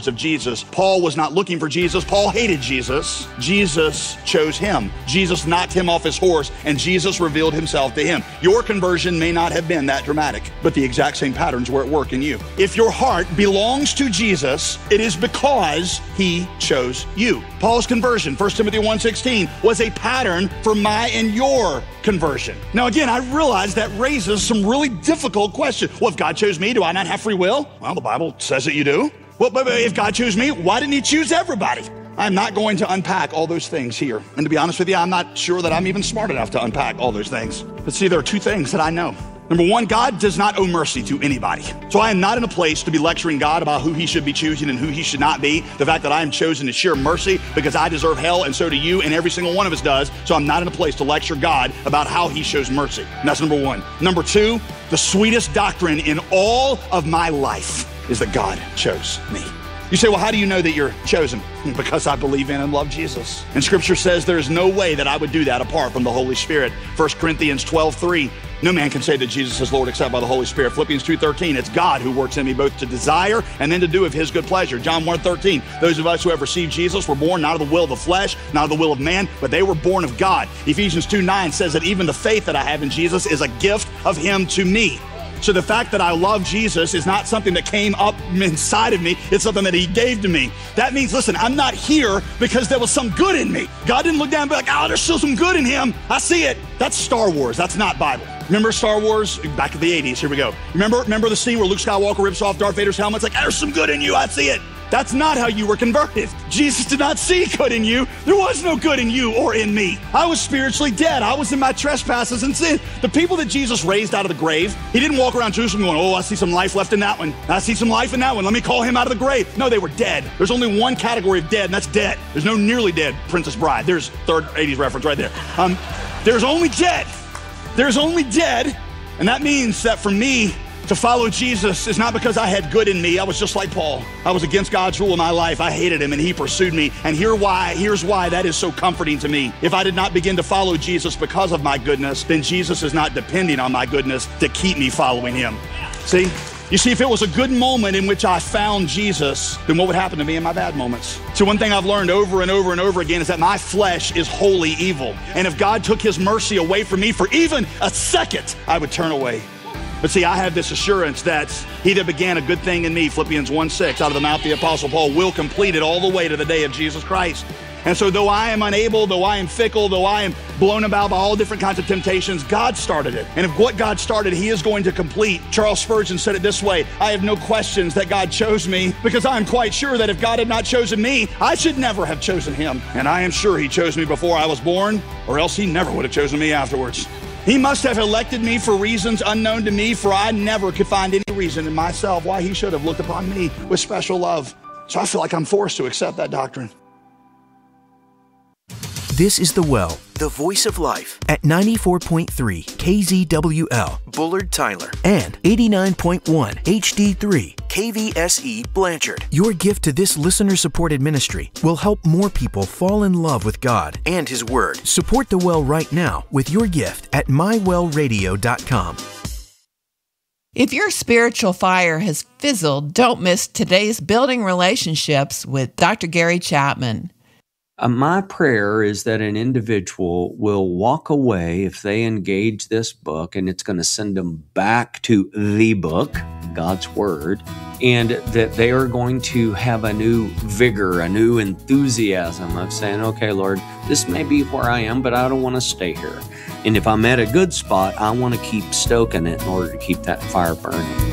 of Jesus. Paul was not looking for Jesus. Paul hated Jesus. Jesus chose him. Jesus knocked him off his horse, and Jesus revealed himself to him. Your conversion may not have been that dramatic, but the exact same patterns were at work in you. If your heart belongs to Jesus, it is because he chose you. Paul's conversion, 1 Timothy 1:16, was a pattern for my and your conversion. Now again, I realize that raises some really difficult questions. Well, if God chose me, do I not have free will? Well, the Bible says that you do. Well, but if God chose me, why didn't he choose everybody? I'm not going to unpack all those things here. And to be honest with you, I'm not sure that I'm even smart enough to unpack all those things. But see, there are two things that I know. Number one, God does not owe mercy to anybody. So I am not in a place to be lecturing God about who he should be choosing and who he should not be. The fact that I am chosen to share mercy because I deserve hell, and so do you, and every single one of us does. So I'm not in a place to lecture God about how he shows mercy. And that's number one. Number two, the sweetest doctrine in all of my life is that God chose me. You say, well, how do you know that you're chosen? Because I believe in and love Jesus. And Scripture says there's no way that I would do that apart from the Holy Spirit. 1 Corinthians 12:3, no man can say that Jesus is Lord except by the Holy Spirit. Philippians 2:13, it's God who works in me both to desire and then to do of his good pleasure. John 1:13, those of us who have received Jesus were born not of the will of the flesh, not of the will of man, but they were born of God. Ephesians 2:9 says that even the faith that I have in Jesus is a gift of him to me. So the fact that I love Jesus is not something that came up inside of me. It's something that he gave to me. That means, listen, I'm not here because there was some good in me. God didn't look down and be like, oh, there's still some good in him. I see it. That's Star Wars. That's not Bible. Remember Star Wars? Back in the 80s. Here we go. Remember the scene where Luke Skywalker rips off Darth Vader's helmet? It's like, there's some good in you. I see it. That's not how you were converted. Jesus did not see good in you. There was no good in you or in me. I was spiritually dead. I was in my trespasses and sin. The people that Jesus raised out of the grave, he didn't walk around Jerusalem going, oh, I see some life left in that one. I see some life in that one. Let me call him out of the grave. No, they were dead. There's only one category of dead, and that's dead. There's no nearly dead Princess Bride. There's third 80s reference right there. There's only dead. There's only dead. And that means that for me, to follow Jesus is not because I had good in me. I was just like Paul. I was against God's rule in my life. I hated him and he pursued me. And here's why that is so comforting to me. If I did not begin to follow Jesus because of my goodness, then Jesus is not depending on my goodness to keep me following him. See? You see, if it was a good moment in which I found Jesus, then what would happen to me in my bad moments? So one thing I've learned over and over and over again is that my flesh is wholly evil. And if God took his mercy away from me for even a second, I would turn away. But see, I have this assurance that he that began a good thing in me, Philippians 1:6, out of the mouth of the Apostle Paul, will complete it all the way to the day of Jesus Christ. And so though I am unable, though I am fickle, though I am blown about by all different kinds of temptations, God started it. And if what God started, he is going to complete. Charles Spurgeon said it this way, I have no questions that God chose me because I am quite sure that if God had not chosen me, I should never have chosen him. And I am sure he chose me before I was born, or else he never would have chosen me afterwards. He must have elected me for reasons unknown to me, for I never could find any reason in myself why he should have looked upon me with special love. So I feel like I'm forced to accept that doctrine. This is The Well, the voice of life, at 94.3 KZWL, Bullard, Tyler, and 89.1 HD3 KVSE, Blanchard. Your gift to this listener-supported ministry will help more people fall in love with God and His Word. Support The Well right now with your gift at mywellradio.com. If your spiritual fire has fizzled, don't miss today's Building Relationships with Dr. Gary Chapman. My prayer is that an individual will walk away if they engage this book, and it's going to send them back to the book, God's Word, and that they are going to have a new vigor, a new enthusiasm of saying, okay, Lord, this may be where I am, but I don't want to stay here. And if I'm at a good spot, I want to keep stoking it in order to keep that fire burning.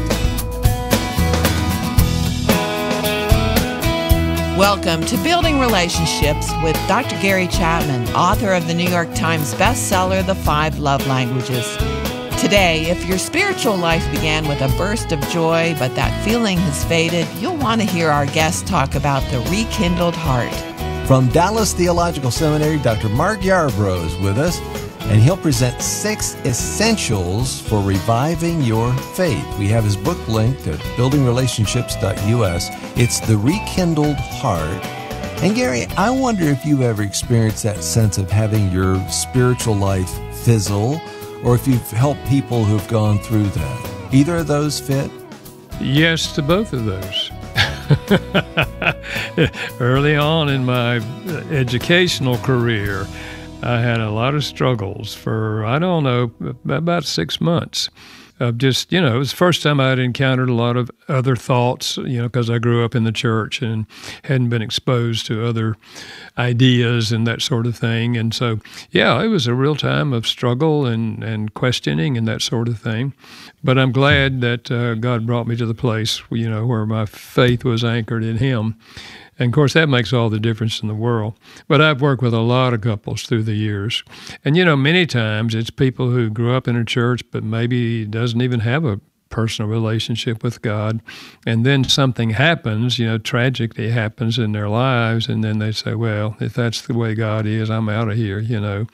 Welcome to Building Relationships with Dr. Gary Chapman, author of the New York Times bestseller, The 5 Love Languages. Today, if your spiritual life began with a burst of joy, but that feeling has faded, you'll want to hear our guest talk about the rekindled heart. From Dallas Theological Seminary, Dr. Mark Yarbrough is with us, and he'll present 6 essentials for reviving your faith. We have his book linked at buildingrelationships.us. It's The Rekindled Heart. And Gary, I wonder if you've ever experienced that sense of having your spiritual life fizzle, or if you've helped people who've gone through that. Either of those fit? Yes to both of those. Early on in my educational career, I had a lot of struggles for, I don't know, about 6 months. Of just, it was the first time I'd encountered a lot of other thoughts, because I grew up in the church and hadn't been exposed to other ideas and that sort of thing. And so, it was a real time of struggle and questioning and that sort of thing. But I'm glad that God brought me to the place, where my faith was anchored in Him. And, of course, that makes all the difference in the world. But I've worked with a lot of couples through the years. And, many times it's people who grew up in a church but maybe doesn't even have a personal relationship with God. And then something happens, tragedy happens in their lives, and then they say, well, if that's the way God is, I'm out of here,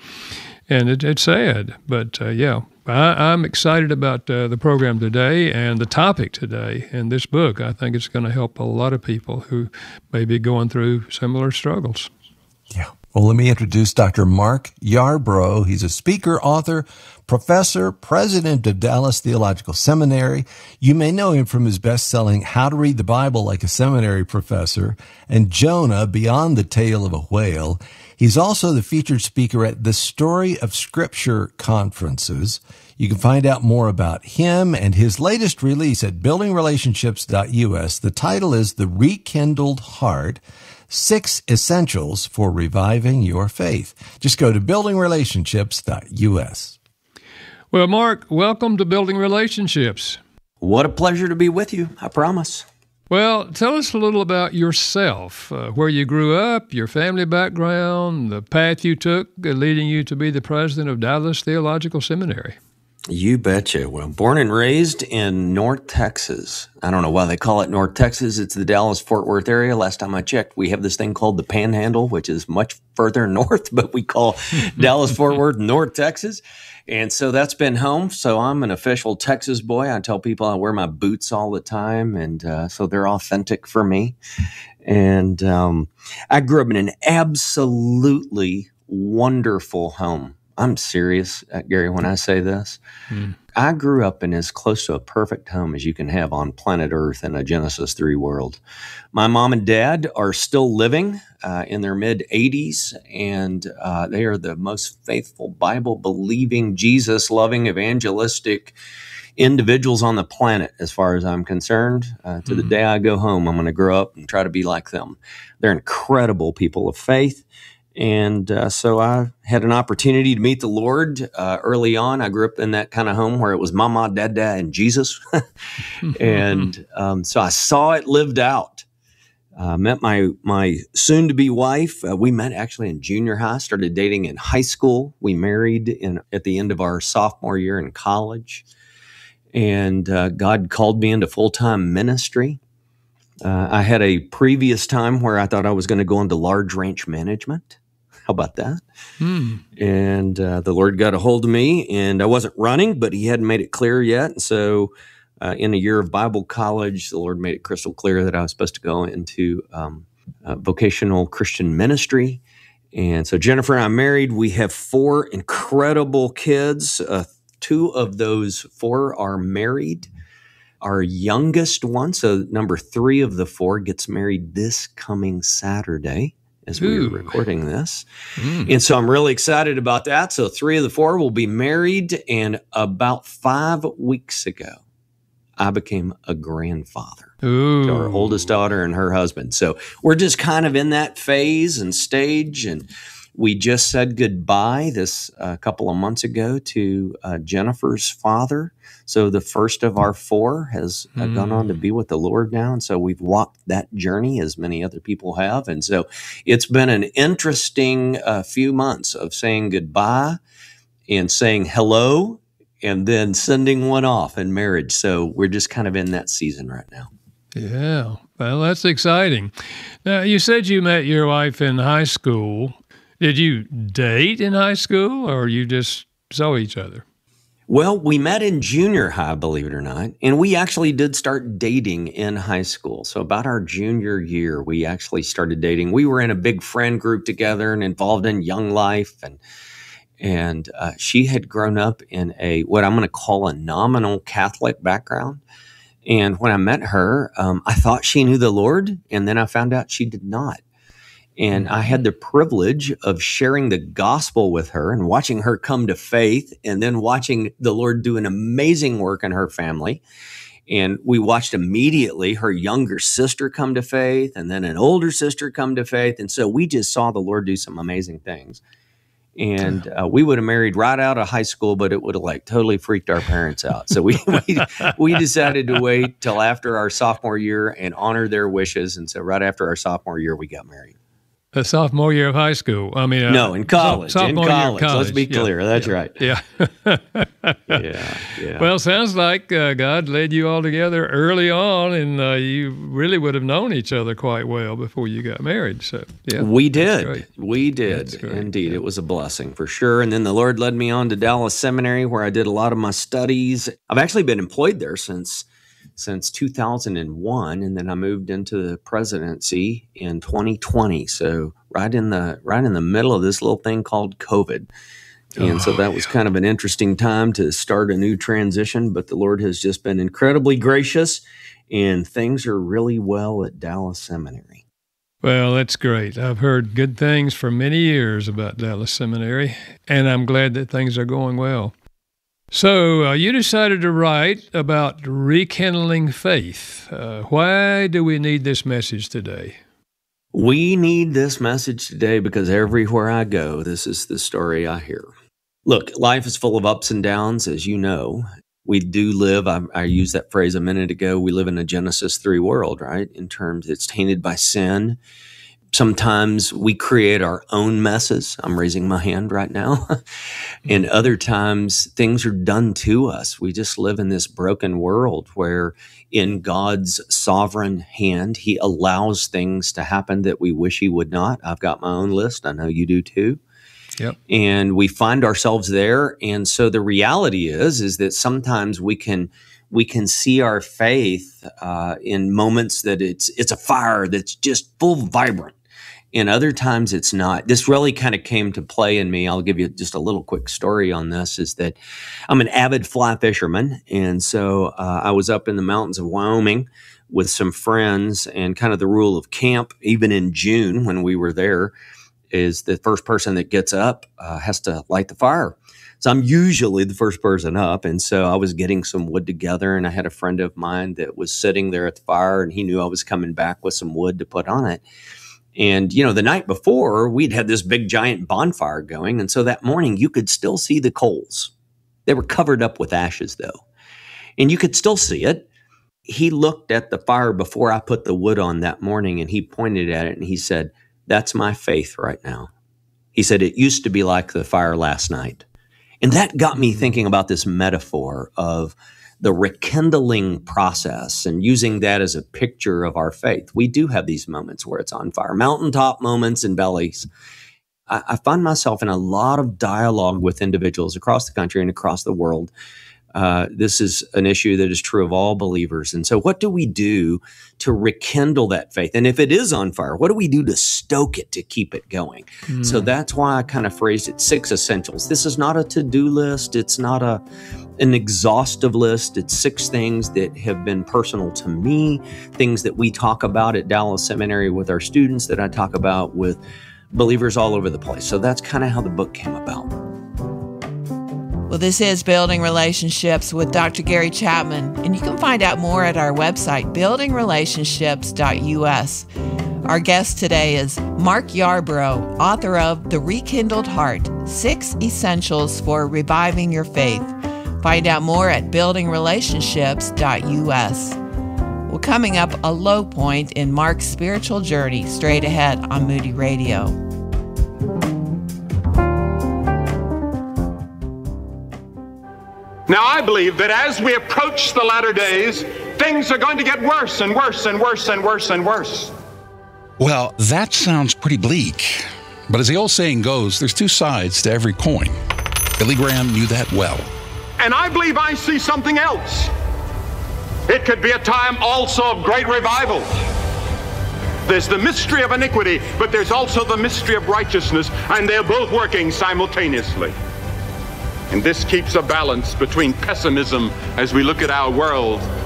And it's sad. But, I'm excited about the program today and the topic today and this book. I think it's going to help a lot of people who may be going through similar struggles. Yeah. Well, let me introduce Dr. Mark Yarbrough. He's a speaker, author, professor, president of Dallas Theological Seminary. You may know him from his best-selling How to Read the Bible Like a Seminary Professor and Jonah, Beyond the Tale of a Whale. He's also the featured speaker at the Story of Scripture conferences. You can find out more about him and his latest release at buildingrelationships.us. The title is The Rekindled Heart, 6 Essentials for Reviving Your Faith. Just go to buildingrelationships.us. Well, Mark, welcome to Building Relationships. What a pleasure to be with you, I promise. Well, tell us a little about yourself, where you grew up, your family background, the path you took leading you to be the president of Dallas Theological Seminary. You betcha. Well, born and raised in North Texas. I don't know why they call it North Texas. It's the Dallas-Fort Worth area. Last time I checked, we have this thing called the Panhandle, which is much further north, but we call Dallas-Fort Worth North Texas. And so that's been home. So I'm an official Texas boy. I tell people I wear my boots all the time, and so they're authentic for me. And I grew up in an absolutely wonderful home. I'm serious, Gary, when I say this. I grew up in as close to a perfect home as you can have on planet Earth in a Genesis 3 world. My mom and dad are still living in their mid-80s, and they are the most faithful, Bible-believing, Jesus-loving, evangelistic individuals on the planet, as far as I'm concerned. To the day I go home, I'm going to grow up and try to be like them. They're incredible people of faith. And so I had an opportunity to meet the Lord early on. I grew up in that kind of home where it was Mama, Dada, and Jesus. And so I saw it lived out. Met my soon-to-be wife. We met actually in junior high, started dating in high school. We married at the end of our sophomore year in college. And God called me into full-time ministry. I had a previous time where I thought I was going to go into large ranch management. How about that? And the Lord got a hold of me, and I wasn't running, but He hadn't made it clear yet. And so in a year of Bible college, the Lord made it crystal clear that I was supposed to go into vocational Christian ministry. And so Jennifer and I married. We have 4 incredible kids. 2 of those 4 are married. Our youngest one, so number 3 of the 4, gets married this coming Saturday as we're recording this. And so I'm really excited about that. So 3 of the 4 will be married. And about 5 weeks ago, I became a grandfather to our oldest daughter and her husband. So we're just kind of in that phase and stage. And we just said goodbye this couple of months ago to Jennifer's father. So the first of our 4 has gone on to be with the Lord now. And so we've walked that journey as many other people have. And so it's been an interesting few months of saying goodbye and saying hello and then sending one off in marriage. So we're just kind of in that season right now. Yeah, well, that's exciting. Now, you said you met your wife in high school. Did you date in high school, or you just saw each other? Well, we met in junior high, believe it or not, and we actually did start dating in high school. So about our junior year, we actually started dating. We were in a big friend group together and involved in Young Life, and she had grown up in what I'm going to call a nominal Catholic background. And when I met her, I thought she knew the Lord, and then I found out she did not. And I had the privilege of sharing the gospel with her and watching her come to faith, and then watching the Lord do an amazing work in her family. And we watched immediately her younger sister come to faith, and then an older sister come to faith. And so we just saw the Lord do some amazing things. And we would have married right out of high school, but it would have like totally freaked our parents out. So we decided to wait till after our sophomore year and honor their wishes. And so right after our sophomore year, we got married. The sophomore year of high school. I mean, no, in college. Sophomore year of college. Let's be clear. That's right. Yeah. Yeah. Well, sounds like God led you all together early on, and you really would have known each other quite well before you got married. So, yeah. We did. We did. That's great. Indeed. Yeah. It was a blessing for sure. And then the Lord led me on to Dallas Seminary, where I did a lot of my studies. I've actually been employed there since 2001, and then I moved into the presidency in 2020. So right in the middle of this little thing called COVID. And so that was kind of an interesting time to start a new transition, but the Lord has just been incredibly gracious, and things are really well at Dallas Seminary. Well, that's great. I've heard good things for many years about Dallas Seminary, and I'm glad that things are going well. So you decided to write about rekindling faith. Why do we need this message today? We need this message today because everywhere I go, this is the story I hear. Look, life is full of ups and downs, as you know. We do live, I used that phrase a minute ago, we live in a Genesis 3 world, right? In terms, it's tainted by sin. Sometimes we create our own messes. I'm raising my hand right now. And other times things are done to us. We just live in this broken world where in God's sovereign hand, He allows things to happen that we wish He would not. I've got my own list. I know you do too. Yep. And we find ourselves there. And so the reality is that sometimes we can see our faith in moments that it's a fire that's just full vibrant. And other times it's not. This really kind of came to play in me. I'll give you just a little quick story on this, is that I'm an avid fly fisherman. And so I was up in the mountains of Wyoming with some friends, and kind of the rule of camp, even in June when we were there, is the first person that gets up has to light the fire. So I'm usually the first person up. And so I was getting some wood together, and I had a friend of mine that was sitting there at the fire, and he knew I was coming back with some wood to put on it. And, you know, the night before, we'd had this big giant bonfire going. And so that morning, you could still see the coals. They were covered up with ashes, though. And you could still see it. He looked at the fire before I put the wood on that morning, and he pointed at it, and he said, "That's my faith right now." He said, "It used to be like the fire last night." And that got me thinking about this metaphor of the rekindling process, and using that as a picture of our faith. We do have these moments where it's on fire, mountaintop moments and valleys. I find myself in a lot of dialogue with individuals across the country and across the world. This is an issue that is true of all believers. And so what do we do to rekindle that faith? And if it is on fire, what do we do to stoke it, to keep it going? So that's why I kind of phrased it 6 essentials. This is not a to-do list. It's not an exhaustive list. It's 6 things that have been personal to me, things that we talk about at Dallas Seminary with our students, that I talk about with believers all over the place. So that's kind of how the book came about. Well, this is Building Relationships with Dr. Gary Chapman, and you can find out more at our website, buildingrelationships.us. Our guest today is Mark Yarbrough, author of The Rekindled Heart, 6 Essentials for Reviving Your Faith. Find out more at buildingrelationships.us. Well, coming up, a low point in Mark's spiritual journey, straight ahead on Moody Radio. Now, I believe that as we approach the latter days, things are going to get worse and worse and worse and worse and worse. Well, that sounds pretty bleak. But as the old saying goes, there's 2 sides to every coin. Billy Graham knew that well. And I believe I see something else. It could be a time also of great revival. There's the mystery of iniquity, but there's also the mystery of righteousness, and they're both working simultaneously. And this keeps a balance between pessimism as we look at our world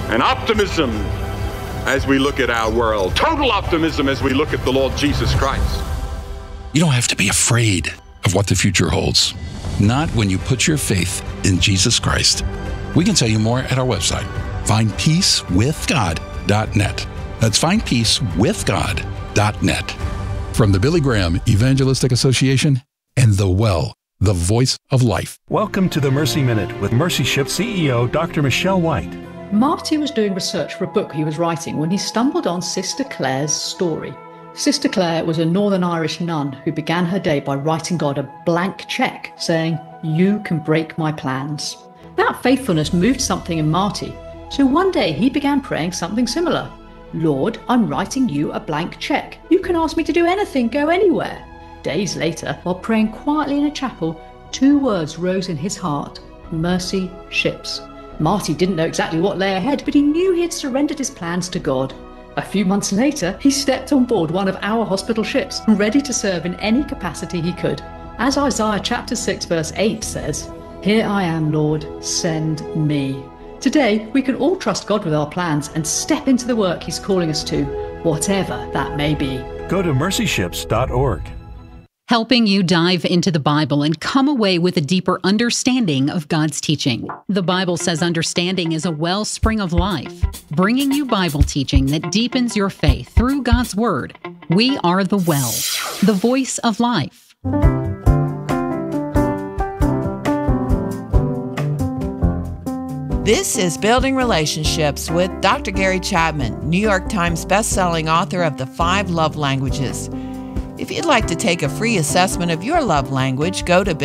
and optimism as we look at our world. Total optimism as we look at the Lord Jesus Christ. You don't have to be afraid of what the future holds. Not when you put your faith in Jesus Christ. We can tell you more at our website, findpeacewithgod.net. That's findpeacewithgod.net. From the Billy Graham Evangelistic Association and The Well, the voice of life. Welcome to the Mercy Minute with Mercy Ship CEO Dr. Michelle White. Marty was doing research for a book he was writing when he stumbled on Sister Clare's story. Sister Clare was a Northern Irish nun who began her day by writing God a blank check saying, "You can break my plans." That faithfulness moved something in Marty, so one day he began praying something similar. "Lord, I'm writing you a blank check. You can ask me to do anything, go anywhere." Days later, while praying quietly in a chapel, 2 words rose in his heart: Mercy Ships. Marty didn't know exactly what lay ahead, but he knew he had surrendered his plans to God. A few months later, he stepped on board one of our hospital ships, ready to serve in any capacity he could. As Isaiah chapter 6 verse 8 says, "Here I am, Lord, send me." Today, we can all trust God with our plans and step into the work He's calling us to, whatever that may be. Go to mercyships.org. Helping you dive into the Bible and come away with a deeper understanding of God's teaching. The Bible says understanding is a wellspring of life, bringing you Bible teaching that deepens your faith through God's Word. We are the Well, the voice of life. This is Building Relationships with Dr. Gary Chapman, New York Times bestselling author of The 5 Love Languages. If you'd like to take a free assessment of your love language, go to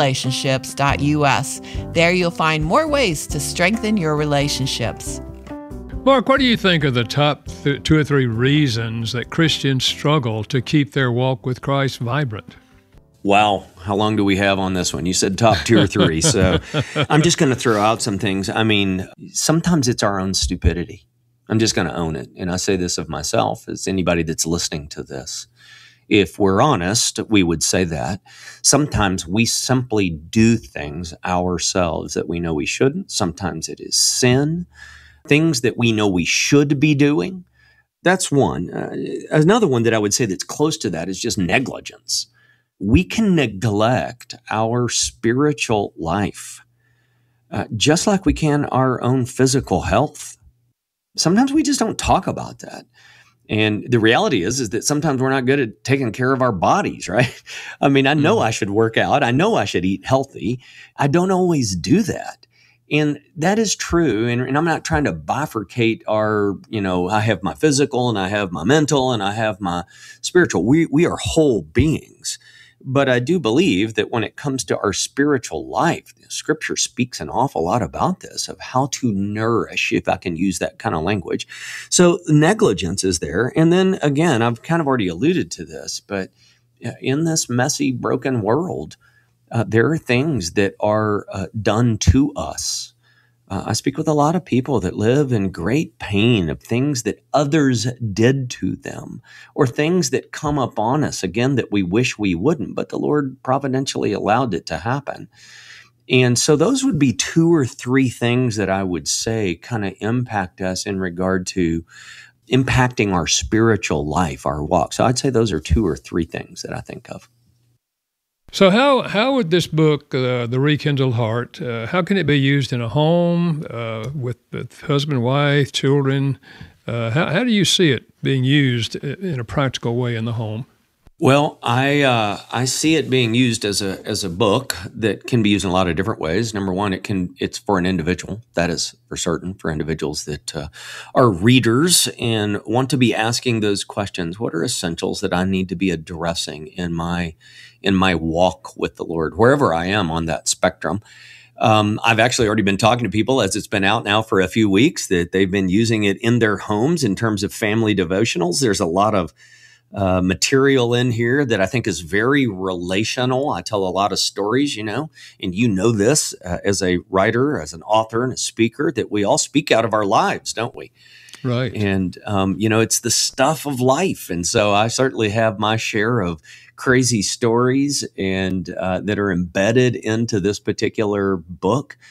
buildingrelationships.us. There you'll find more ways to strengthen your relationships. Mark, what do you think are the top 2 or 3 reasons that Christians struggle to keep their walk with Christ vibrant? Wow, how long do we have on this one? You said top 2 or 3, so I'm just going to throw out some things. I mean, sometimes it's our own stupidity. I'm just going to own it, and I say this of myself as anybody that's listening to this. If we're honest, we would say that. Sometimes we simply do things ourselves that we know we shouldn't. Sometimes it is sin, things that we know we should be doing. That's one. Another one that I would say that's close to that is just negligence. We can neglect our spiritual life, just like we can our own physical health. Sometimes we just don't talk about that. And the reality is that sometimes we're not good at taking care of our bodies, right? I mean, I know I should work out. I know I should eat healthy. I don't always do that. And that is true. And I'm not trying to bifurcate I have my physical and I have my mental and I have my spiritual. We are whole beings. But I do believe that when it comes to our spiritual life, Scripture speaks an awful lot about this, of how to nourish, if I can use that kind of language. So negligence is there. And then again, I've kind of already alluded to this, but in this messy, broken world, there are things that are done to us. I speak with a lot of people that live in great pain of things that others did to them, or things that come upon us, again, that we wish we wouldn't, but the Lord providentially allowed it to happen. And so those would be 2 or 3 things that I would say kind of impact us in regard to impacting our spiritual life, our walk. So I'd say those are 2 or 3 things that I think of. So how would this book, The Rekindled Heart, how can it be used in a home with husband, wife, children? How do you see it being used in a practical way in the home? Well, I see it being used as a book that can be used in a lot of different ways. Number one, it's for an individual. That is for certain, for individuals that are readers and want to be asking those questions. What are essentials that I need to be addressing in my walk with the Lord, wherever I am on that spectrum? I've actually already been talking to people as it's been out now for a few weeks that they've been using it in their homes in terms of family devotionals. There's a lot of material in here that I think is very relational. I tell a lot of stories, and this as a writer, as an author and a speaker, that we all speak out of our lives, don't we? Right. And, it's the stuff of life. And so I certainly have my share of crazy stories and that are embedded into this particular book.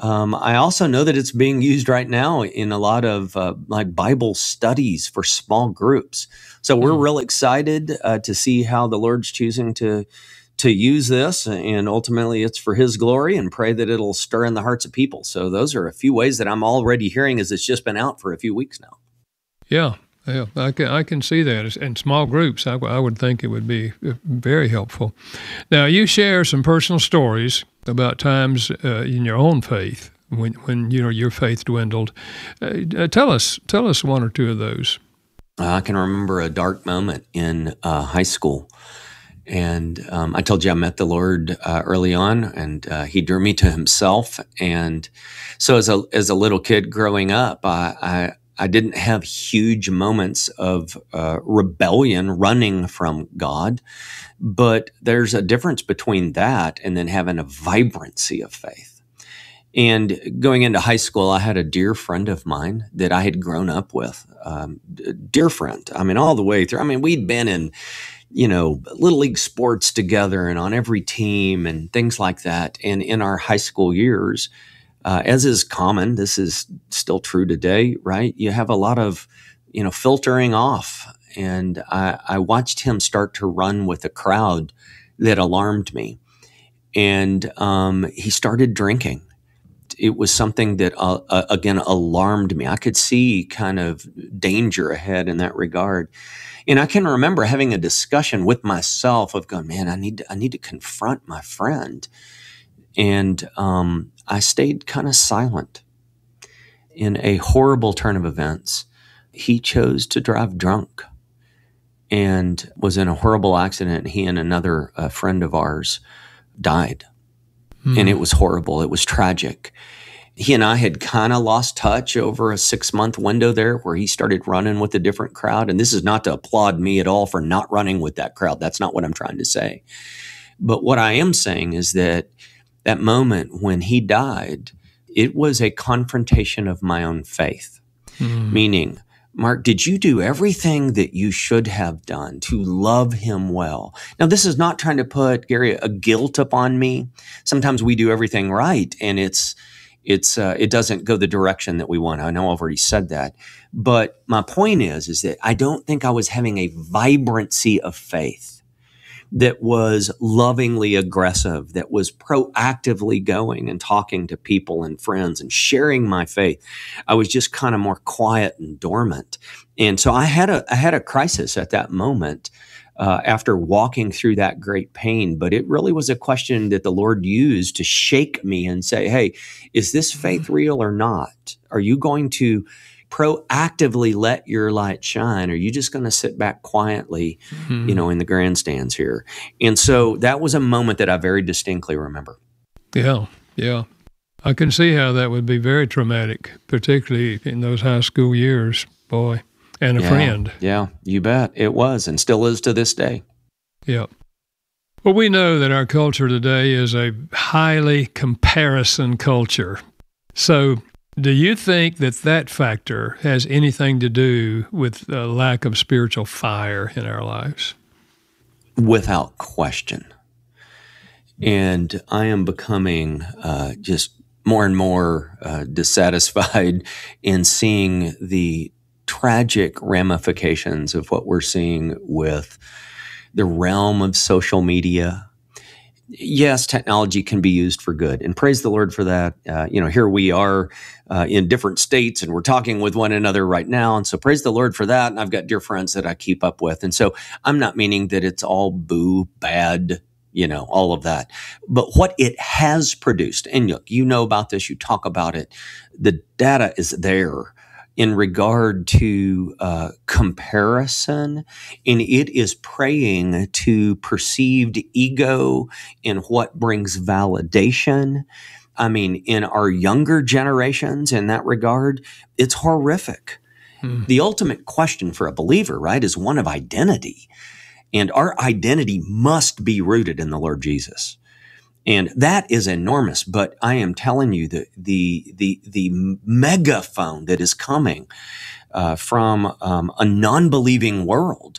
I also know that it's being used right now in a lot of like Bible studies for small groups. So we're real excited to see how the Lord's choosing to use this, and ultimately it's for His glory, and pray that it'll stir in the hearts of people. So those are a few ways that I'm already hearing as it's just been out for a few weeks now. Yeah, I can see that. In small groups, I would think it would be very helpful. Now, you share some personal stories about times in your own faith when your faith dwindled. Tell us one or two of those. I can remember a dark moment in high school. And I told you I met the Lord early on, and He drew me to Himself. And so as a little kid growing up, I didn't have huge moments of rebellion running from God, but there's a difference between that and then having a vibrancy of faith. And going into high school, I had a dear friend of mine that I had grown up with, dear friend. I mean, all the way through. I mean, we'd been in Little League sports together and on every team and things like that. And in our high school years, as is common, this is still true today, right? You have a lot of, filtering off. And I watched him start to run with a crowd that alarmed me. And he started drinking. It was something that, again, alarmed me. I could see kind of danger ahead in that regard. And I can remember having a discussion with myself of going, man, I need to confront my friend. And I stayed kind of silent. In a horrible turn of events, he chose to drive drunk and was in a horrible accident. He and another friend of ours died. And it was horrible. It was tragic. He and I had kind of lost touch over a 6-month window there where he started running with a different crowd. And this is not to applaud me at all for not running with that crowd. That's not what I'm trying to say. But what I am saying is that moment when he died, it was a confrontation of my own faith. Meaning, Mark, did you do everything that you should have done to love him well? Now, this is not trying to put, Gary, a guilt upon me. Sometimes we do everything right, and it doesn't go the direction that we want. I know I've already said that. But my point is that I don't think I was having a vibrancy of faith that was lovingly aggressive, that was proactively going and talking to people and friends and sharing my faith. I was just kind of more quiet and dormant. And so I had a crisis at that moment after walking through that great pain. But it really was a question that the Lord used to shake me and say, hey, is this faith real or not? Are you going to proactively let your light shine? Or are you just going to sit back quietly, in the grandstands here? And so that was a moment that I very distinctly remember. Yeah. I can see how that would be very traumatic, particularly in those high school years, boy, and a friend. Yeah, you bet. It was and still is to this day. Yeah. Well, we know that our culture today is a highly comparison culture. So do you think that factor has anything to do with a lack of spiritual fire in our lives? Without question. And I am becoming just more and more dissatisfied in seeing the tragic ramifications of what we're seeing with the realm of social media. Yes, technology can be used for good, and praise the Lord for that. Here we are in different states, and we're talking with one another right now, and so praise the Lord for that. And I've got dear friends that I keep up with, and so I'm not meaning that it's all boo, bad, all of that. But what it has produced, and look, you know about this, you talk about it, the data is there in regard to comparison, and it is praying to perceived ego in what brings validation. I mean, in our younger generations in that regard, it's horrific. The ultimate question for a believer, right, is one of identity. And our identity must be rooted in the Lord Jesus. And that is enormous. But I am telling you that the megaphone that is coming from a non-believing world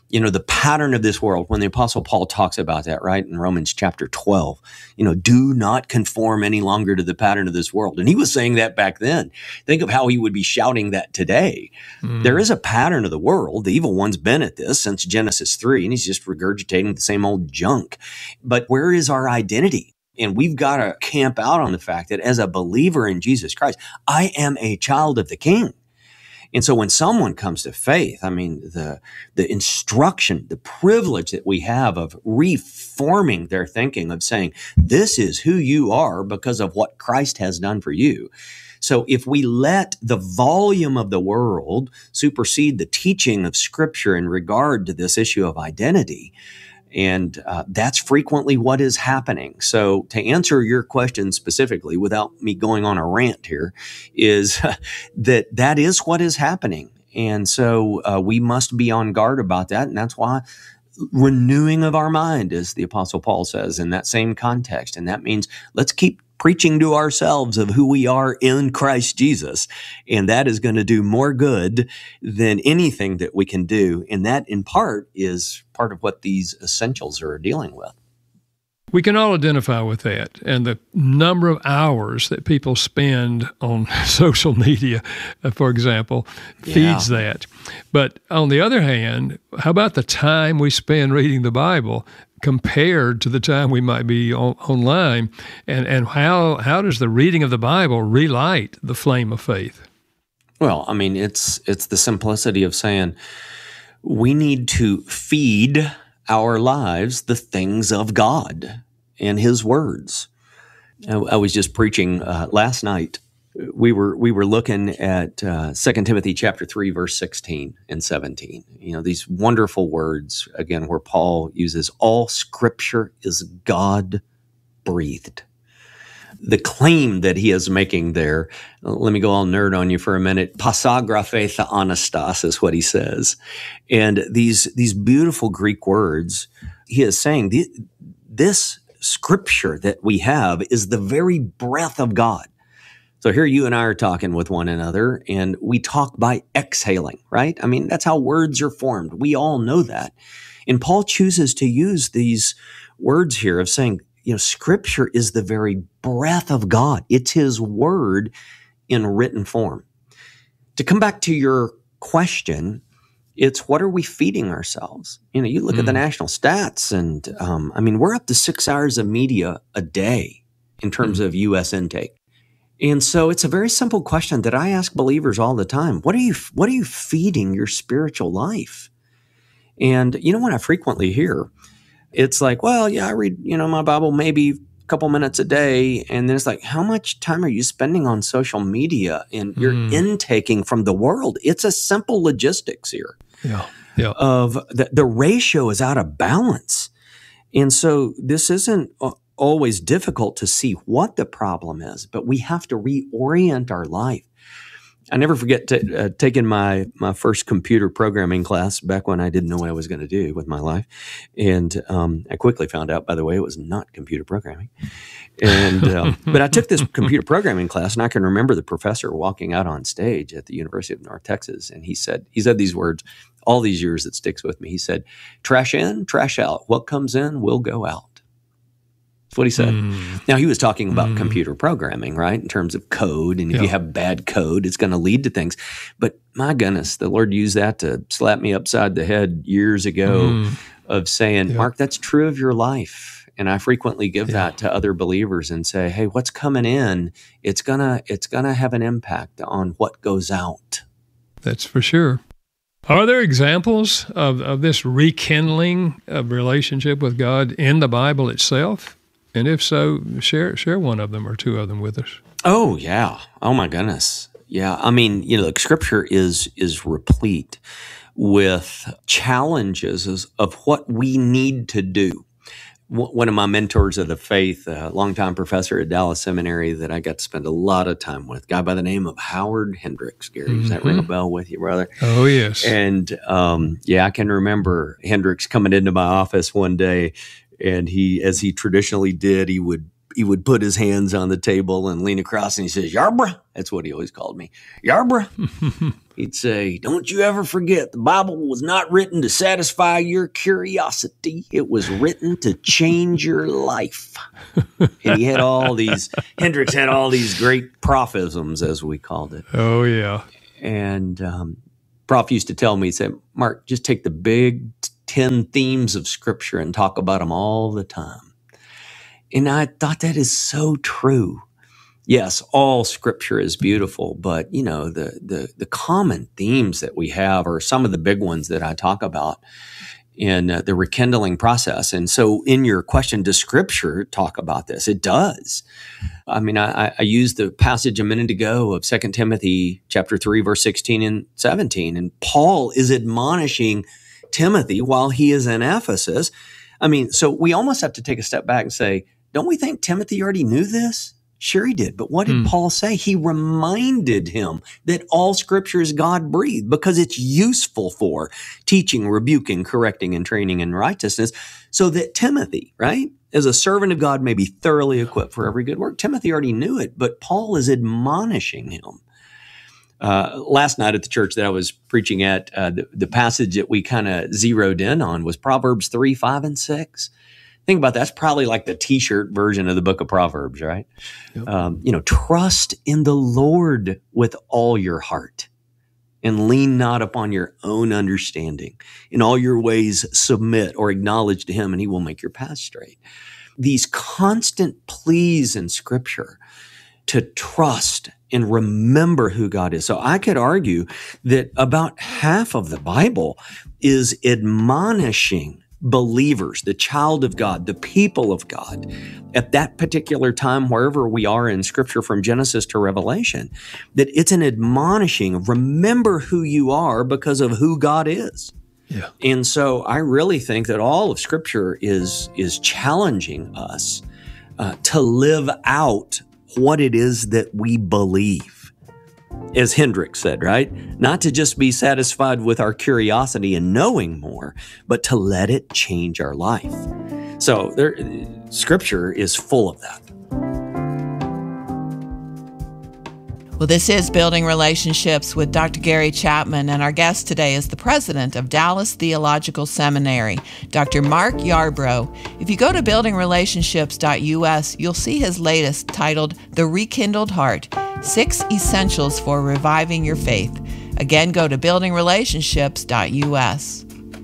the pattern of this world, when the Apostle Paul talks about that, right, in Romans chapter 12, do not conform any longer to the pattern of this world. And he was saying that back then. Think of how he would be shouting that today. There is a pattern of the world. The evil one's been at this since Genesis 3, and he's just regurgitating the same old junk. But where is our identity? And we've got to camp out on the fact that as a believer in Jesus Christ, I am a child of the King. And so when someone comes to faith, I mean, the instruction, the privilege that we have of reforming their thinking, of saying, this is who you are because of what Christ has done for you. So if we let the volume of the world supersede the teaching of Scripture in regard to this issue of identity, and that's frequently what is happening. So to answer your question specifically, without me going on a rant here, is that is what is happening. And so we must be on guard about that. And that's why renewing of our mind, as the Apostle Paul says in that same context. And that means let's keep preaching to ourselves of who we are in Christ Jesus. And that is going to do more good than anything that we can do. And that, in part, is part of what these essentials are dealing with. We can all identify with that. And the number of hours that people spend on social media, for example, feeds that. But on the other hand, how about the time we spend reading the Bible compared to the time we might be online? And how does the reading of the Bible relight the flame of faith? Well, I mean, it's the simplicity of saying we need to feed our lives the things of God and His words. I was just preaching last night. We were looking at 2 Timothy chapter 3, verse 16 and 17. These wonderful words, again, where Paul uses all Scripture is God-breathed. The claim that he is making there, let me go all nerd on you for a minute, pasagraphe theanastas is what he says. And these beautiful Greek words, he is saying this Scripture that we have is the very breath of God. So here you and I are talking with one another, and we talk by exhaling, right? I mean, that's how words are formed. We all know that. And Paul chooses to use these words here of saying, Scripture is the very breath of God. It's His word in written form. To come back to your question, it's what are we feeding ourselves? You look at the national stats, and we're up to 6 hours of media a day in terms of U.S. intake. And so it's a very simple question that I ask believers all the time. What are you feeding your spiritual life? And what I frequently hear, it's like, well, yeah, I read, my Bible maybe a couple minutes a day. And then it's like, how much time are you spending on social media and you're intaking from the world? It's a simple logistics here. Yeah. Of the ratio is out of balance. And so this isn't always difficult to see what the problem is, but we have to reorient our life. I never forget taking my first computer programming class back when I didn't know what I was going to do with my life. And I quickly found out, by the way, it was not computer programming. And but I took this computer programming class, and I can remember the professor walking out on stage at the University of North Texas, and he said these words all these years that sticks with me. He said, trash in, trash out. What comes in will go out. That's what he said. Now, he was talking about computer programming, right, in terms of code. And if you have bad code, it's going to lead to things. But my goodness, the Lord used that to slap me upside the head years ago of saying, Mark, that's true of your life. And I frequently give that to other believers and say, hey, what's coming in, it's gonna have an impact on what goes out. That's for sure. Are there examples of this rekindling of relationship with God in the Bible itself? And if so, share one of them or two of them with us. Oh, yeah. Oh, my goodness. Yeah. I mean, look, Scripture is replete with challenges of what we need to do. One of my mentors of the faith, a longtime professor at Dallas Seminary that I got to spend a lot of time with, a guy by the name of Howard Hendricks. Gary, does that ring a bell with you, brother? Oh, yes. And I can remember Hendricks coming into my office one day, and he, as he traditionally did, he would would put his hands on the table and lean across and he says, "Yarborough." That's what he always called me. "Yarborough." He'd say, "Don't you ever forget, the Bible was not written to satisfy your curiosity. It was written to change your life." And he had Hendricks had all these great prophisms, as we called it. Oh, yeah. And Prof used to tell me, he said, "Mark, just take the big 10 themes of Scripture and talk about them all the time." And I thought that is so true. Yes, all Scripture is beautiful, but the common themes that we have are some of the big ones that I talk about in the rekindling process. And so in your question, does Scripture talk about this? It does. I mean, I used the passage a minute ago of 2 Timothy chapter 3, verse 16 and 17. And Paul is admonishing Timothy while he is in Ephesus. I mean, so we almost have to take a step back and say, don't we think Timothy already knew this? Sure he did. But what did Paul say? He reminded him that all Scripture is God-breathed because it's useful for teaching, rebuking, correcting, and training in righteousness, so that Timothy, right, as a servant of God, may be thoroughly equipped for every good work. Timothy already knew it, but Paul is admonishing him. Last night at the church that I was preaching at, the passage that we kind of zeroed in on was Proverbs 3, 5, and 6. Think about that. That's probably like the T-shirt version of the book of Proverbs, right? Yep. Trust in the Lord with all your heart and lean not upon your own understanding. In all your ways submit or acknowledge to him, and he will make your path straight. These constant pleas in Scripture to trust and remember who God is. So I could argue that about half of the Bible is admonishing believers, the child of God, the people of God, at that particular time, wherever we are in Scripture from Genesis to Revelation, that it's an admonishing of remember who you are because of who God is. Yeah. And so I really think that all of Scripture is challenging us to live out what it is that we believe. As Hendricks said, right? Not to just be satisfied with our curiosity and knowing more, but to let it change our life. So Scripture is full of that. Well, this is Building Relationships with Dr. Gary Chapman, and our guest today is the president of Dallas Theological Seminary, Dr. Mark Yarbrough. If you go to buildingrelationships.us, you'll see his latest titled The Rekindled Heart, 6 Essentials for Reviving Your Faith. Again, go to buildingrelationships.us.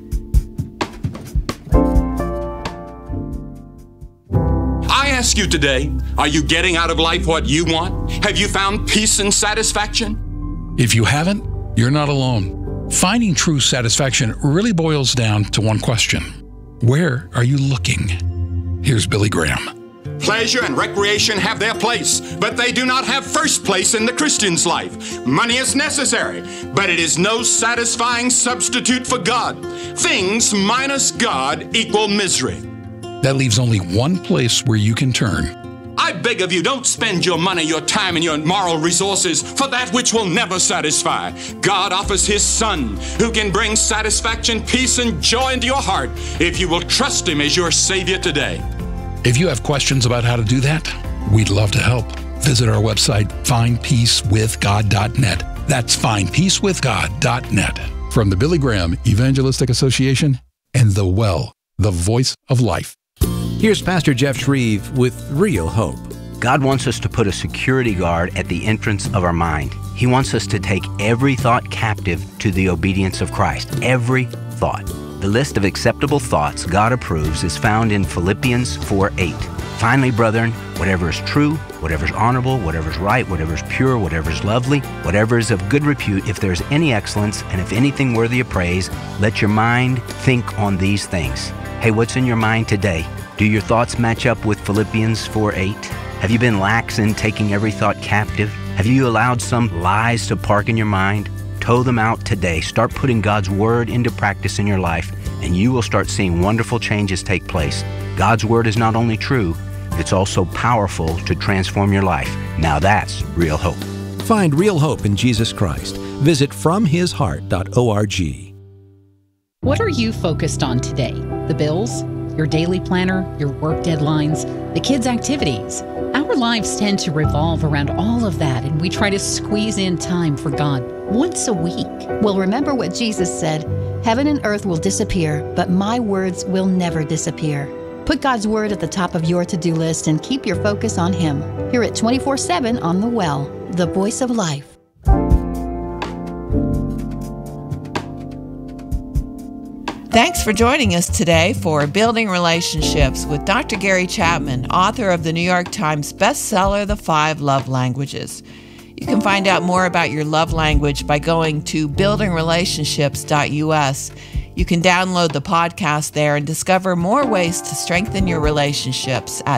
I ask you today, are you getting out of life what you want? Have you found peace and satisfaction? If you haven't, you're not alone. Finding true satisfaction really boils down to one question. Where are you looking? Here's Billy Graham. Pleasure and recreation have their place, but they do not have first place in the Christian's life. Money is necessary, but it is no satisfying substitute for God. Things minus God equal misery. That leaves only one place where you can turn. I beg of you, don't spend your money, your time, and your moral resources for that which will never satisfy. God offers His Son, who can bring satisfaction, peace, and joy into your heart if you will trust Him as your Savior today. If you have questions about how to do that, we'd love to help. Visit our website, findpeacewithgod.net. That's findpeacewithgod.net. From the Billy Graham Evangelistic Association and The Well, the voice of life. Here's Pastor Jeff Shreve with Real Hope. God wants us to put a security guard at the entrance of our mind. He wants us to take every thought captive to the obedience of Christ. Every thought. The list of acceptable thoughts God approves is found in Philippians 4:8. Finally, brethren, whatever is true, whatever is honorable, whatever is right, whatever is pure, whatever is lovely, whatever is of good repute, if there is any excellence, and if anything worthy of praise, let your mind think on these things. Hey, what's in your mind today? Do your thoughts match up with Philippians 4:8? Have you been lax in taking every thought captive? Have you allowed some lies to park in your mind? Tow them out today. Start putting God's Word into practice in your life, and you will start seeing wonderful changes take place. God's Word is not only true, it's also powerful to transform your life. Now that's real hope. Find real hope in Jesus Christ. Visit FromHisHeart.org. What are you focused on today? The bills? your daily planner, your work deadlines, the kids' activities. Our lives tend to revolve around all of that, and we try to squeeze in time for God once a week. Well, remember what Jesus said, "Heaven and earth will disappear, but my words will never disappear." Put God's word at the top of your to-do list and keep your focus on Him. Here at 24/7 on The Well, the voice of life. Thanks for joining us today for Building Relationships with Dr. Gary Chapman, author of the New York Times bestseller, The 5 Love Languages. You can find out more about your love language by going to buildingrelationships.us. You can download the podcast there and discover more ways to strengthen your relationships at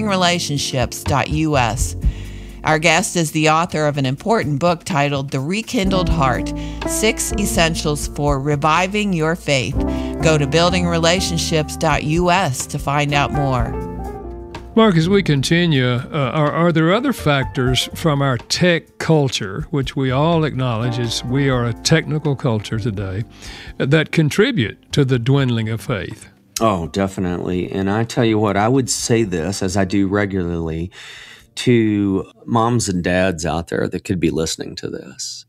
buildingrelationships.us. Our guest is the author of an important book titled The Rekindled Heart, 6 Essentials for Reviving Your Faith. Go to buildingrelationships.us to find out more. Mark, as we continue, are there other factors from our tech culture, which we all acknowledge is we are a technical culture today, that contribute to the dwindling of faith? Oh, definitely. And I tell you what, I would say this, as I do regularly, to moms and dads out there that could be listening to this.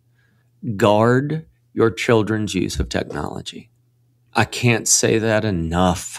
Guard your children's use of technology. I can't say that enough.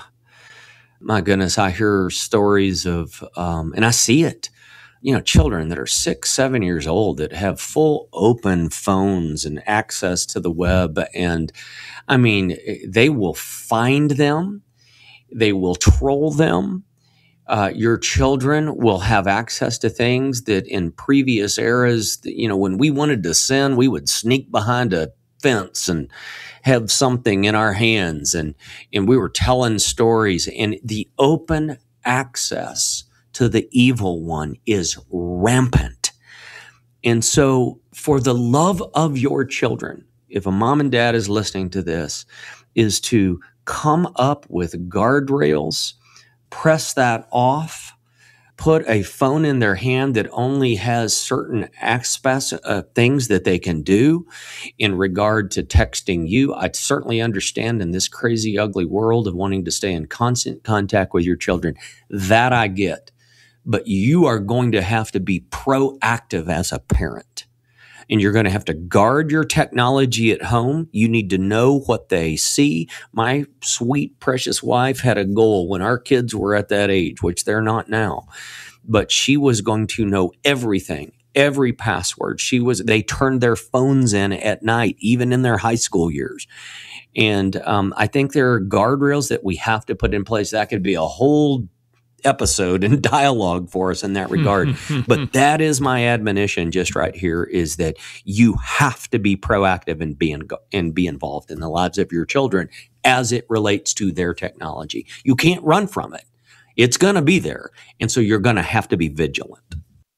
My goodness, I hear stories of, and I see it, children that are 6, 7 years old that have full open phones and access to the web. And I mean, they will find them. They will troll them. Your children will have access to things that in previous eras, when we wanted to sin, we would sneak behind a fence and have something in our hands, and we were telling stories, and the open access to the evil one is rampant. And so for the love of your children, if a mom and dad is listening to this, is to come up with guardrails, press that off, put a phone in their hand that only has certain aspects of things that they can do in regard to texting you. I certainly understand in this crazy, ugly world of wanting to stay in constant contact with your children. That I get. But you are going to have to be proactive as a parent. And you're going to have to guard your technology at home. You need to know what they see. My sweet, precious wife had a goal when our kids were at that age, which they're not now. But she was going to know everything, every password. They turned their phones in at night, even in their high school years. And I think there are guardrails that we have to put in place. That could be a whole episode and dialogue for us in that regard. But that is my admonition just right here, is that you have to be proactive and be involved in the lives of your children as it relates to their technology. You can't run from it. It's going to be there. And so you're going to have to be vigilant.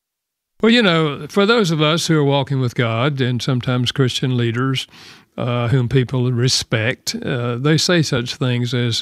Well, for those of us who are walking with God, and sometimes Christian leaders whom people respect, they say such things as,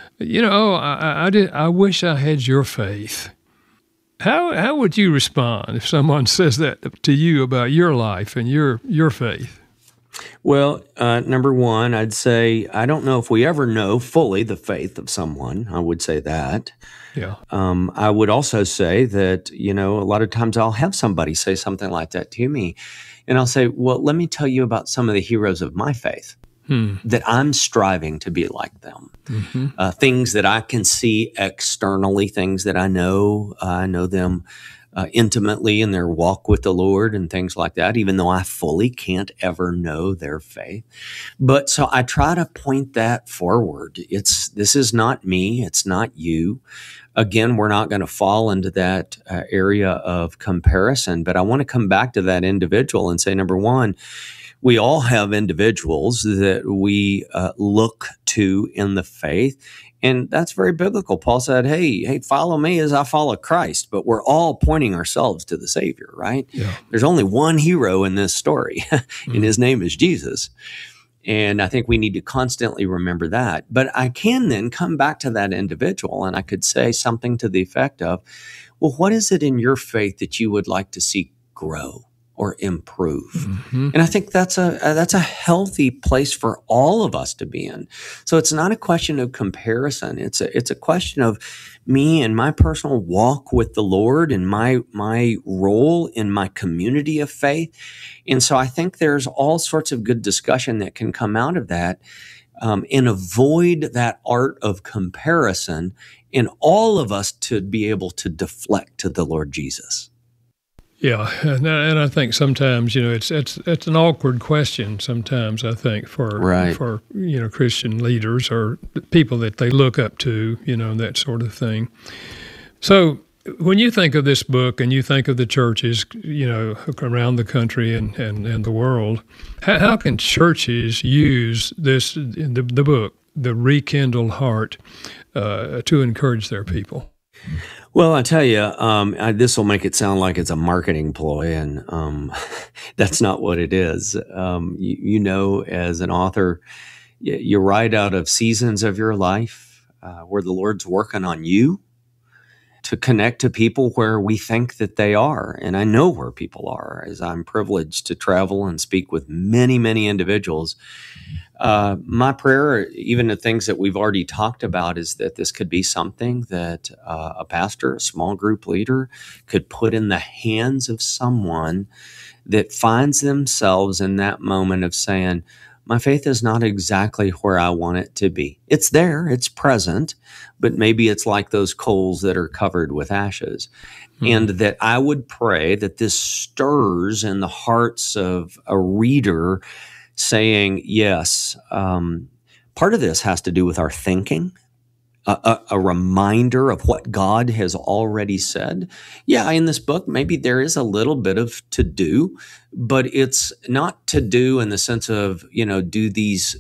I wish I had your faith. How would you respond if someone says that to you about your life and your faith? Well, number one, I'd say I don't know if we ever know fully the faith of someone. I would say that. Yeah. I would also say that, a lot of times I'll have somebody say something like that to me, and I'll say, well, let me tell you about some of the heroes of my faith. That I'm striving to be like them. Mm-hmm. Things that I can see externally, things that I know them intimately in their walk with the Lord and things like that, even though I fully can't ever know their faith. But so I try to point that forward. This is not me. It's not you. Again, we're not going to fall into that area of comparison, but I want to come back to that individual and say, number one, we all have individuals that we look to in the faith, and that's very biblical. Paul said, hey, follow me as I follow Christ, but we're all pointing ourselves to the Savior, right? Yeah. There's only one hero in this story, and his name is Jesus. And I think we need to constantly remember that. But I can then come back to that individual, and I could say something to the effect of, well, what is it in your faith that you would like to see grow? or improve. And I think that's a healthy place for all of us to be in. So it's not a question of comparison. It's a question of me and my personal walk with the Lord and my role in my community of faith. And so I think there's all sorts of good discussion that can come out of that, and avoid that art of comparison, and all of us to be able to deflect to the Lord Jesus. Yeah, and I think sometimes, it's an awkward question sometimes, I think, for Christian leaders or people that they look up to, that sort of thing. So when you think of this book and you think of the churches, around the country and the world, how can churches use the book, The Rekindled Heart, to encourage their people? Well, I tell you, this will make it sound like it's a marketing ploy, and that's not what it is. As an author, you write out of seasons of your life where the Lord's working on you to connect to people where we think that they are. And I know where people are, as I'm privileged to travel and speak with many, many individuals. My prayer, even the things that we've already talked about, is that this could be something that a pastor, a small group leader, could put in the hands of someone that finds themselves in that moment of saying, my faith is not exactly where I want it to be. It's there, it's present, but maybe it's like those coals that are covered with ashes. And that I would pray that this stirs in the hearts of a reader saying, yes, part of this has to do with our thinking, a reminder of what God has already said. Yeah, in this book, maybe there is a little bit of to do, but it's not to do in the sense of, do these,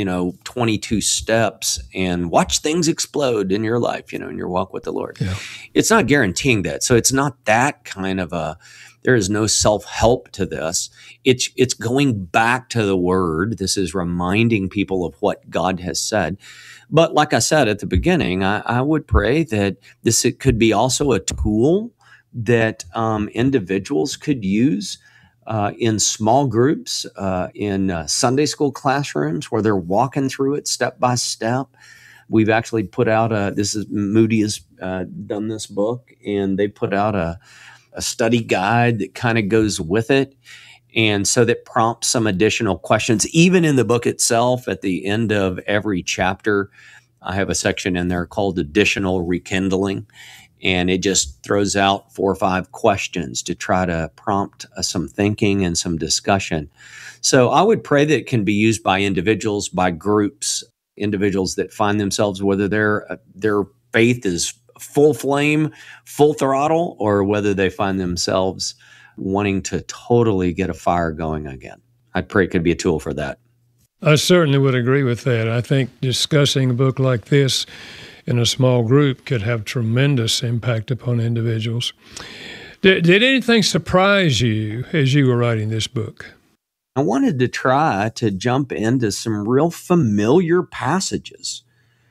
22 steps and watch things explode in your life, in your walk with the Lord. Yeah. It's not guaranteeing that. So it's not that kind of there is no self-help to this. It's going back to the Word. This is reminding people of what God has said. But like I said at the beginning, I would pray that it could be also a tool that individuals could use in small groups, in Sunday school classrooms where they're walking through it step by step. We've actually put out Moody has done this book, and they put out a study guide that kind of goes with it. And so that prompts some additional questions. Even in the book itself, at the end of every chapter, I have a section in there called Additional Rekindling. And it just throws out 4 or 5 questions to try to prompt some thinking and some discussion. So I would pray that it can be used by individuals, by groups, individuals that find themselves, whether their faith is full flame, full throttle, or whether they find themselves wanting to totally get a fire going again. I'd pray it could be a tool for that. I certainly would agree with that. I think discussing a book like this in a small group could have tremendous impact upon individuals. Did anything surprise you as you were writing this book? I wanted to try to jump into some real familiar passages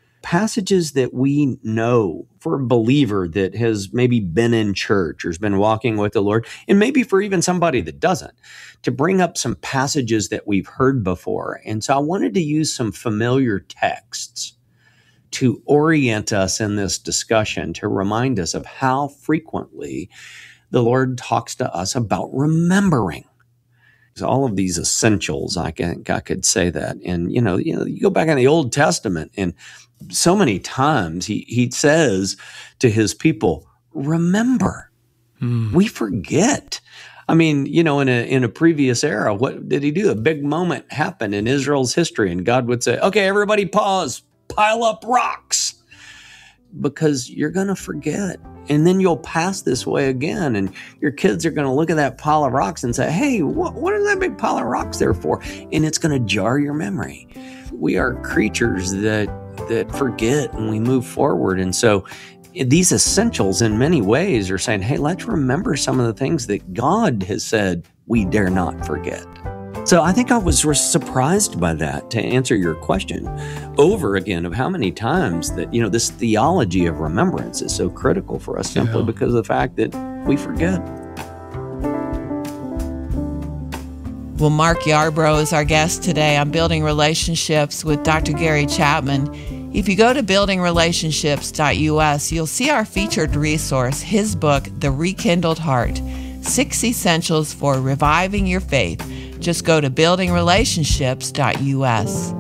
that we know for a believer that has maybe been in church or has been walking with the Lord, and maybe for even somebody that doesn't, to bring up some passages that we've heard before. And so I wanted to use some familiar texts to orient us in this discussion, to remind us of how frequently the Lord talks to us about remembering. All of these essentials, I think I could say that. And, you go back in the Old Testament, and so many times he says to his people, remember. We forget. I mean, in a previous era, what did he do? A big moment happened in Israel's history, and God would say, okay, everybody pause, pile up rocks, because you're going to forget. And then you'll pass this way again, and your kids are going to look at that pile of rocks and say, hey, what is that big pile of rocks there for? And it's going to jar your memory. We are creatures that forget, and we move forward. And so these essentials in many ways are saying, hey, let's remember some of the things that God has said we dare not forget. So I think I was surprised by that, to answer your question over again, of how many times that, this theology of remembrance is so critical for us simply because of the fact that we forget. Well, Mark Yarbrough is our guest today on Building Relationships with Dr. Gary Chapman. If you go to buildingrelationships.us, you'll see our featured resource, his book, The Rekindled Heart, 6 Essentials for Reviving Your Faith. Just go to buildingrelationships.us.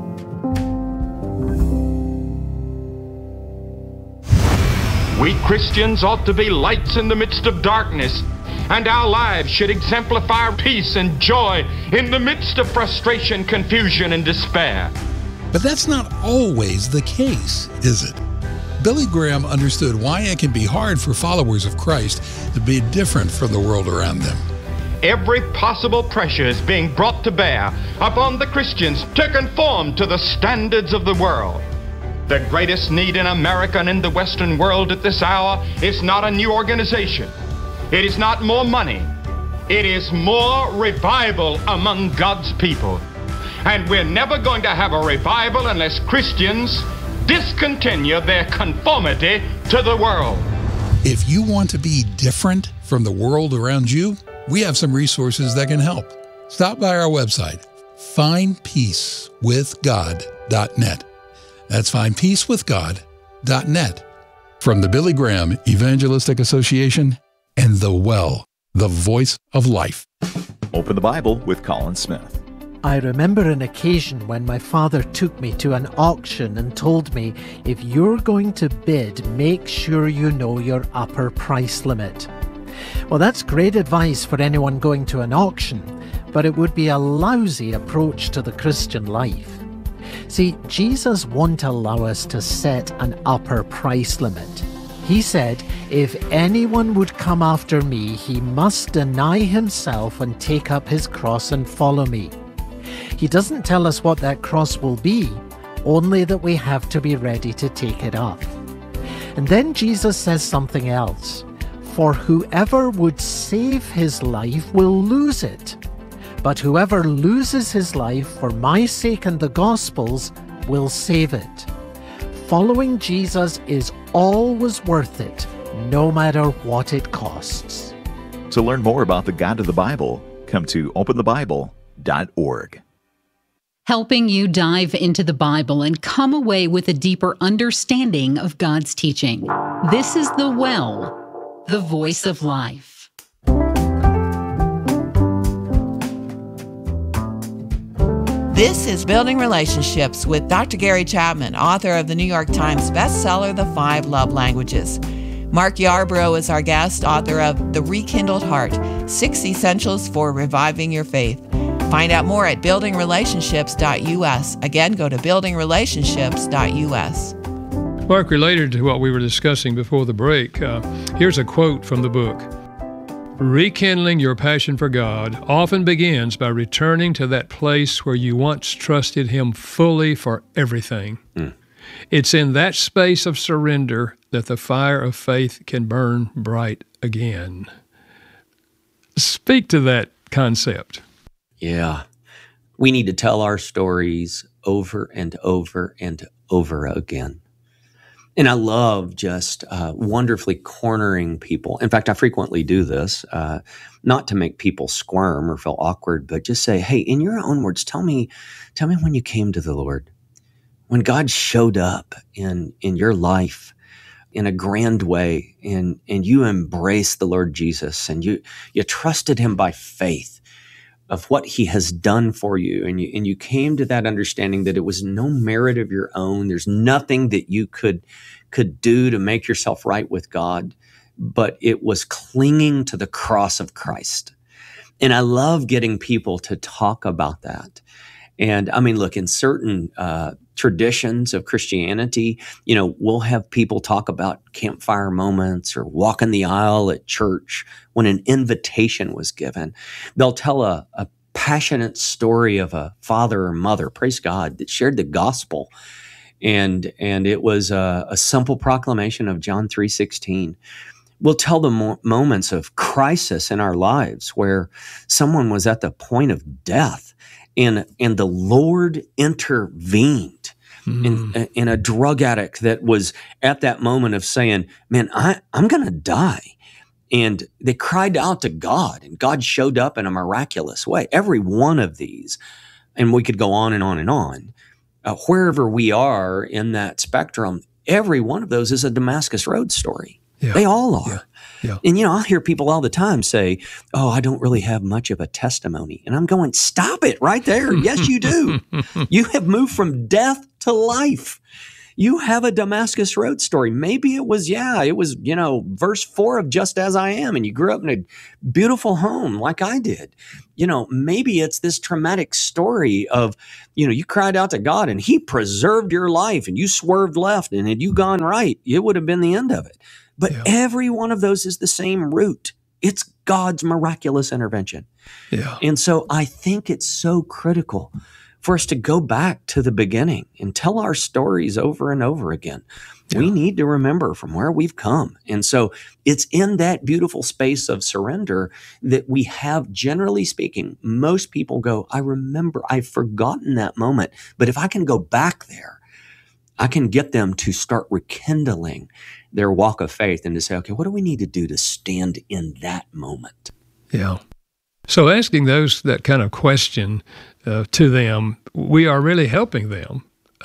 We Christians ought to be lights in the midst of darkness, and our lives should exemplify peace and joy in the midst of frustration, confusion, and despair. But that's not always the case, is it? Billy Graham understood why it can be hard for followers of Christ to be different from the world around them. Every possible pressure is being brought to bear upon the Christians to conform to the standards of the world. The greatest need in America and in the Western world at this hour is not a new organization. It is not more money. It is more revival among God's people. And we're never going to have a revival unless Christians discontinue their conformity to the world. If you want to be different from the world around you, we have some resources that can help. Stop by our website, findpeacewithgod.net. That's findpeacewithgod.net. From the Billy Graham Evangelistic Association and The Well, the voice of life. Open the Bible with Colin Smith. I remember an occasion when my father took me to an auction and told me, if you're going to bid, make sure you know your upper price limit. Well, that's great advice for anyone going to an auction, but it would be a lousy approach to the Christian life. See, Jesus won't allow us to set an upper price limit. He said, if anyone would come after me, he must deny himself and take up his cross and follow me. He doesn't tell us what that cross will be, only that we have to be ready to take it up. And then Jesus says something else. For whoever would save his life will lose it. But whoever loses his life for my sake and the gospel's will save it. Following Jesus is always worth it, no matter what it costs. To learn more about the God of the Bible, come to openthebible.org. Helping you dive into the Bible and come away with a deeper understanding of God's teaching. This is The Well, the voice of life. This is Building Relationships with Dr. Gary Chapman, author of the New York Times bestseller, The 5 Love Languages. Mark Yarbrough is our guest, author of The Rekindled Heart, 6 Essentials for Reviving Your Faith. Find out more at buildingrelationships.us. Again, go to buildingrelationships.us. Mark, related to what we were discussing before the break, here's a quote from the book. Rekindling your passion for God often begins by returning to that place where you once trusted Him fully for everything. It's in that space of surrender that the fire of faith can burn bright again. Speak to that concept. Yeah. We need to tell our stories over and over and over again. And I love just wonderfully cornering people. In fact, I frequently do this, not to make people squirm or feel awkward, but just say, hey, in your own words, tell me when you came to the Lord, when God showed up in your life in a grand way, and you embraced the Lord Jesus, and you trusted Him by faith of what He has done for you, and you came to that understanding that it was no merit of your own. There's nothing that you could do to make yourself right with God, but it was clinging to the cross of Christ. And I love getting people to talk about that. And I mean, look, in certain traditions of Christianity, we'll have people talk about campfire moments or walking the aisle at church when an invitation was given. They'll tell a passionate story of a father or mother, praise God, that shared the gospel. And it was a simple proclamation of John 3:16. We'll tell the moments of crisis in our lives where someone was at the point of death and the Lord intervened. In a drug addict that was at that moment of saying, man, I'm going to die. And they cried out to God, and God showed up in a miraculous way. Every one of these, and we could go on and on and on, wherever we are in that spectrum, every one of those is a Damascus Road story. Yeah. They all are. Yeah. And, I hear people all the time say, oh, I don't really have much of a testimony. And I'm going, stop it right there. Yes, you do. You have moved from death to life. You have a Damascus Road story. Maybe it was, verse 4 of Just As I Am, and you grew up in a beautiful home like I did. Maybe it's this traumatic story of, you cried out to God and he preserved your life and you swerved left, and had you gone right, it would have been the end of it. But every one of those is the same root. It's God's miraculous intervention. Yeah. And so I think it's so critical for us to go back to the beginning and tell our stories over and over again. Yeah. We need to remember from where we've come. And so it's in that beautiful space of surrender that we have, generally speaking, most people go, I remember, I've forgotten that moment. But if I can go back there, I can get them to start rekindling their walk of faith and to say, okay, what do we need to do to stand in that moment? Yeah. So asking that kind of question to them, we are really helping them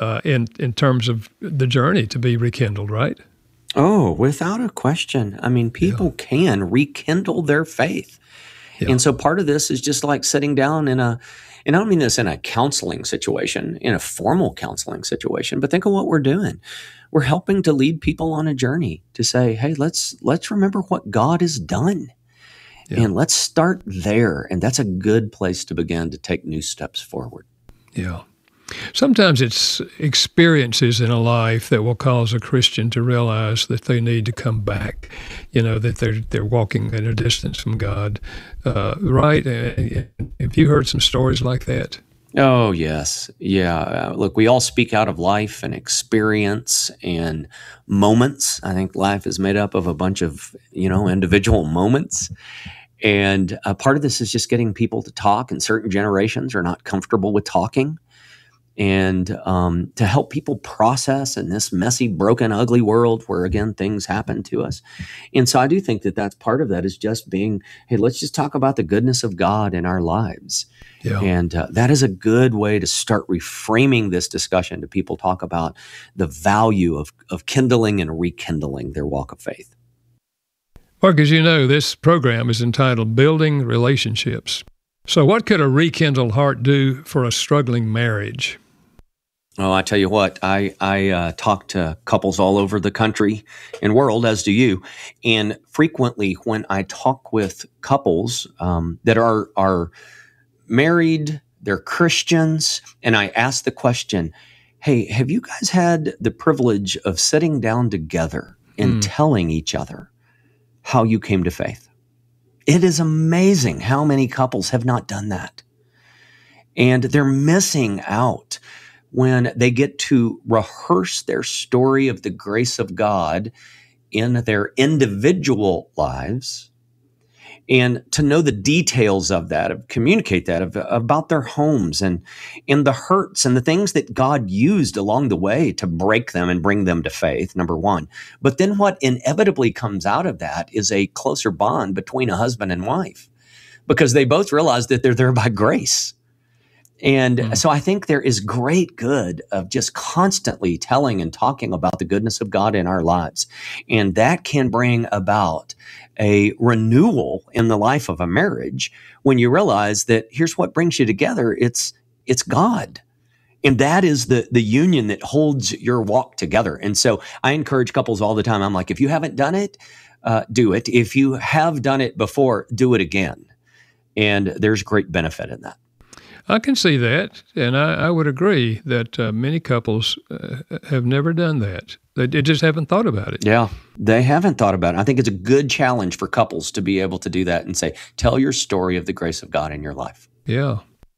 in terms of the journey to be rekindled, right? Oh, without a question. I mean, people can rekindle their faith. Yeah. And so part of this is just like sitting down and I don't mean this in a counseling situation, in a formal counseling situation, but think of what we're doing. We're helping to lead people on a journey to say, hey, let's remember what God has done. Yeah. And let's start there. And that's a good place to begin to take new steps forward. Yeah. Sometimes it's experiences in a life that will cause a Christian to realize that they need to come back, that they're walking at a distance from God, right? Have you heard some stories like that? Oh, yes. Yeah. Look, we all speak out of life and experience and moments. I think life is made up of a bunch of, individual moments. And part of this is just getting people to talk, and certain generations are not comfortable with talking. And to help people process in this messy, broken, ugly world where, again, things happen to us. And so I do think that that's part of that is just being, hey, let's just talk about the goodness of God in our lives. Yeah. And that is a good way to start reframing this discussion to people talk about the value of kindling and rekindling their walk of faith. Mark, as you know, this program is entitled Building Relationships. So what could a rekindled heart do for a struggling marriage? Oh, I tell you what, I talk to couples all over the country and world, as do you. And frequently when I talk with couples that are married, they're Christians, and I ask the question, hey, have you guys had the privilege of sitting down together and telling each other how you came to faith? It is amazing how many couples have not done that. And they're missing out when they get to rehearse their story of the grace of God in their individual lives, and to know the details of that, of communicate that, about their homes and the hurts and the things that God used along the way to break them and bring them to faith, number one. But then what inevitably comes out of that is a closer bond between a husband and wife, because they both realize that they're there by grace. And so I think there is great good of just constantly telling and talking about the goodness of God in our lives. And that can bring about a renewal in the life of a marriage when you realize that here's what brings you together. It's God. And that is the union that holds your walk together. And so I encourage couples all the time. I'm like, if you haven't done it, do it. If you have done it before, do it again. And there's great benefit in that. I can see that, and I would agree that many couples have never done that. They just haven't thought about it. Yeah, they haven't thought about it. I think it's a good challenge for couples to be able to do that and say, tell your story of the grace of God in your life. Yeah.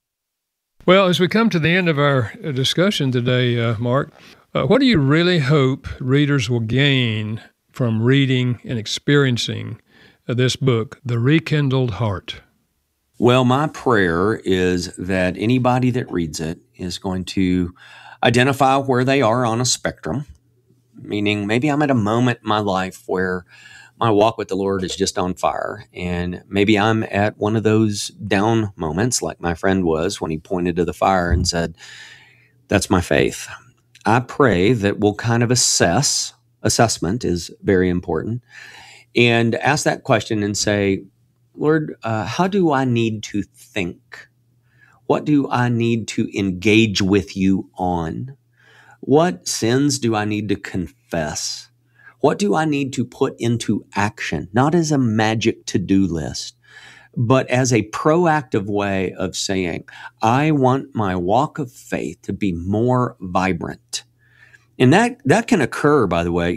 Well, as we come to the end of our discussion today, Mark, what do you really hope readers will gain from reading and experiencing this book, The Rekindled Heart? Well, my prayer is that anybody that reads it is going to identify where they are on a spectrum, meaning maybe I'm at a moment in my life where my walk with the Lord is just on fire. And maybe I'm at one of those down moments like my friend was when he pointed to the fire and said, that's my faith. I pray that we'll kind of assessment is very important, and ask that question and say, Lord, how do I need to think? What do I need to engage with you on? What sins do I need to confess? What do I need to put into action? Not as a magic to-do list, but as a proactive way of saying, I want my walk of faith to be more vibrant. And that can occur, by the way,